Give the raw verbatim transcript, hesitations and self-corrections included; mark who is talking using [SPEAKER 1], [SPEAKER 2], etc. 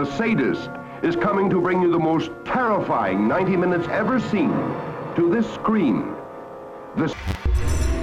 [SPEAKER 1] the sadist, is coming to bring you the most terrifying ninety minutes ever seen to this screen. This